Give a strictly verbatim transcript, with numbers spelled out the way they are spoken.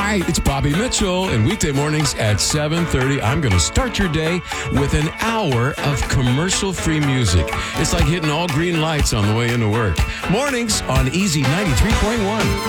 Hi, it's Bobby Mitchell, and weekday mornings at seven thirty, I'm going to start your day with an hour of commercial-free music. It's like hitting all green lights on the way into work. Mornings on Easy ninety-three point one.